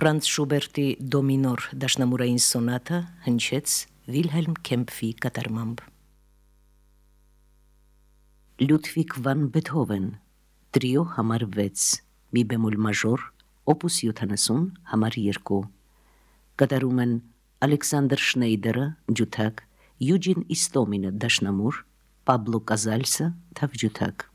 Ֆրանց Շուբերտի դո մինոր դաշնամուրային սոնատը հնչեց Վիլհելմ Քեմփի կատարմամբ։ Լյուդվիգ վան Բեթհովեն տրիո համար 6 մի բեմոլ մաժոր օպուս 70 համար 2 կատարում են Ալեքսանդր Շնեյդերը ջութակ, Յուջին Իստոմինը դաշնամուր, Պաբլո Կազալսը թավջութակ։